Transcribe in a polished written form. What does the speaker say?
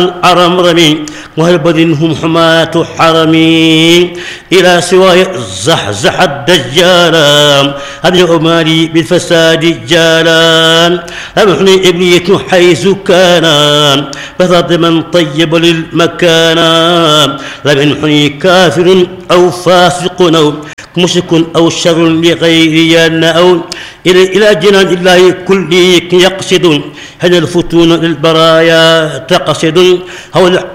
الأرمرمي وهل بدنهم حماة حرمي إلى سواي زحزح الدجال أبن أمالي بالفساد جالان أمحني إبلية حيث كان بفضل من طيب للمكان لم ينحني كافر أو فاسق أو مشرك أو شر لغيري أو إلى جنان الله كل يقصد هل الفتون للبرايا تقصد هو